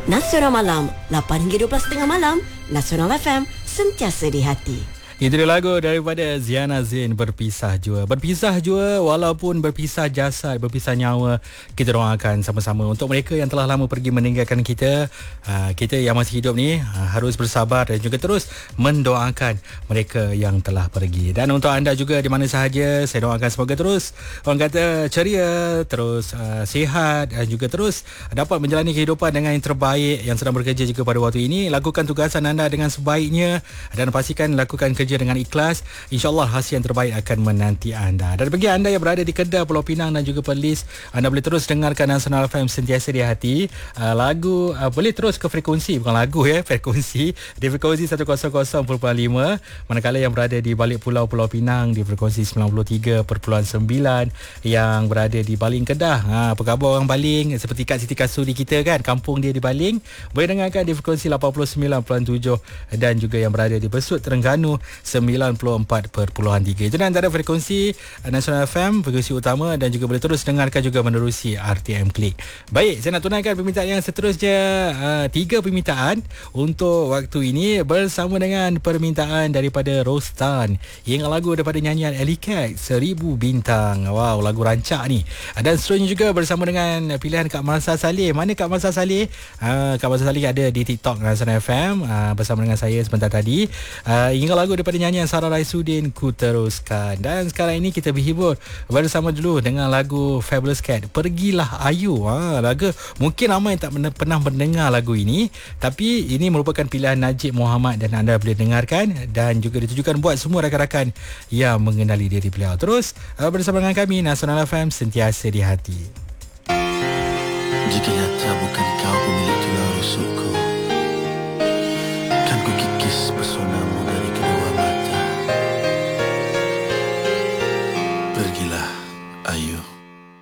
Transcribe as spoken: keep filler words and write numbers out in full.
Nasional Malam, lapan hingga dua belas tiga puluh malam. Nasional F M, sentiasa di hati. Itu dia lagu daripada Ziana Zain, Berpisah Jua. Berpisah jua walaupun berpisah jasad, berpisah nyawa. Kita doakan sama-sama untuk mereka yang telah lama pergi meninggalkan kita. Kita yang masih hidup ni harus bersabar dan juga terus mendoakan mereka yang telah pergi. Dan untuk anda juga di mana sahaja, saya doakan semoga terus orang kata ceria, terus uh, sihat dan juga terus dapat menjalani kehidupan dengan yang terbaik. Yang sedang bekerja juga pada waktu ini, lakukan tugasan anda dengan sebaiknya dan pastikan lakukan kerja dengan ikhlas. InsyaAllah hasil yang terbaik akan menanti anda. Dan bagi anda yang berada di Kedah, Pulau Pinang dan juga Perlis, anda boleh terus dengarkan Nasional F M sentiasa di hati. uh, Lagu uh, boleh terus ke frekuensi, bukan lagu ya, frekuensi di frekuensi seratus perpuluhan lima. Manakala yang berada di balik pulau Pulau Pinang di frekuensi sembilan puluh tiga perpuluhan sembilan. Yang berada di Baling Kedah, ha, apa khabar orang Baling? Seperti Kak Siti Kasuri kita kan, kampung dia di Baling, boleh dengarkan di frekuensi lapan puluh sembilan perpuluhan tujuh. Dan juga yang berada di Besut, Terengganu sembilan puluh empat perpuluhan tiga. Itu antara frekuensi Nasional F M, frekuensi utama. Dan juga boleh terus dengarkan juga menerusi R T M Klik. Baik, saya nak tunaikan permintaan yang seterusnya. uh, Tiga permintaan untuk waktu ini bersama dengan permintaan daripada Rostan yang lagu daripada nyanyian Elicat, Seribu Bintang. Wow, lagu rancak ni. Dan seterusnya juga bersama dengan pilihan Kak Marsa Saleh. Mana Kak Marsa Saleh? uh, Kak Marsa Saleh ada di TikTok Nasional F M uh, bersama dengan saya sebentar tadi. uh, Hingga lagu daripada nyanyian Sarah Raisuddin, Ku Teruskan. Dan sekarang ini kita berhibur bersama dulu dengan lagu Fabulous Cat, Pergilah Ayu. ha, Lagu mungkin ramai tak pernah mendengar lagu ini, tapi ini merupakan pilihan Najib Muhammad dan anda boleh dengarkan. Dan juga ditujukan buat semua rakan-rakan yang mengenali diri beliau. Terus uh, bersama dengan kami Nasional F M, sentiasa di hati. Jika nyata bukan kau pemilik tulang rusukku, kan ku kikis pesonamu dari kedua mata. Pergilah, Ayu.